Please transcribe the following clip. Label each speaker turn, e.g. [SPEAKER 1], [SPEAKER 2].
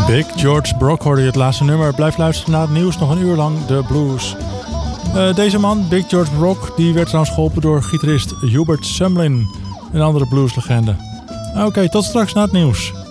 [SPEAKER 1] Big George Brock hoorde je het laatste nummer. Blijf luisteren naar het nieuws, nog een uur lang de blues. Deze man, Big George Brock, die werd trouwens geholpen door gitarist Hubert Sumlin, een andere blueslegende. Oké, tot straks na het nieuws.